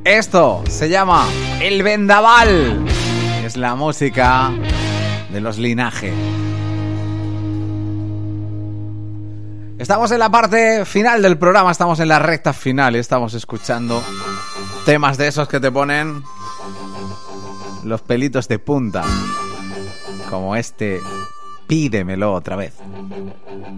Esto se llama El Vendaval. Es la música de los Linaje. Estamos en la parte final del programa, estamos en la recta final y estamos escuchando temas de esos que te ponen los pelitos de punta, como este Pídemelo otra vez.